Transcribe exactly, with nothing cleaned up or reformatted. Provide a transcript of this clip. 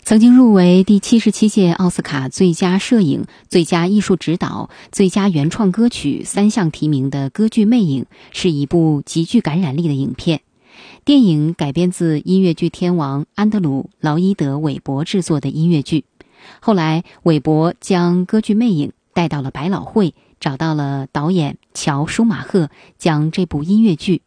曾经入围第七十七届奥斯卡最佳摄影、最佳艺术指导、最佳原创歌曲三项提名的歌剧《魅影》是一部极具感染力的影片。电影改编自音乐剧天王安德鲁·劳伊德·韦伯制作的音乐剧。后来，韦伯将歌剧《魅影》带到了百老汇，找到了导演乔·舒马赫，将这部音乐剧